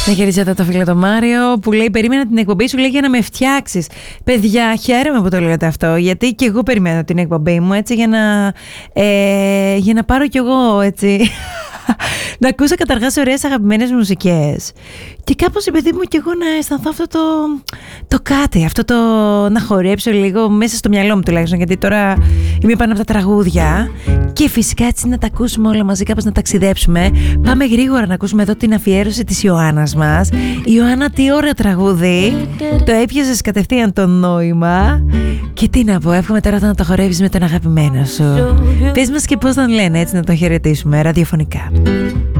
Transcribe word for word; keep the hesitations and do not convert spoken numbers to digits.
Να χαιρετήσω το φίλο το Μάριο που λέει: περίμενα την εκπομπή σου, λέει, για να με φτιάξεις. Παιδιά, χαίρομαι που το λέτε αυτό, γιατί και εγώ περιμένω την εκπομπή μου έτσι για να, ε, για να πάρω κι εγώ έτσι. Να ακούσω καταρχάς ωραίες αγαπημένες μουσικές και κάπως επειδή μου κι εγώ να αισθανθώ αυτό το, το κάτι, αυτό το να χορέψω λίγο μέσα στο μυαλό μου τουλάχιστον, γιατί τώρα είμαι πάνω από τα τραγούδια και φυσικά έτσι να τα ακούσουμε όλα μαζί, κάπως να ταξιδέψουμε. Πάμε γρήγορα να ακούσουμε εδώ την αφιέρωση της Ιωάννας μας. Ιωάννα, τι ωραίο τραγούδι, το έπιασες κατευθείαν το νόημα και τι να πω, εύχομαι τώρα να το χορεύεις με τον αγαπημένο σου. Πες μας και πώς τον λένε έτσι να τον χαιρετήσουμε ραδιοφωνικά.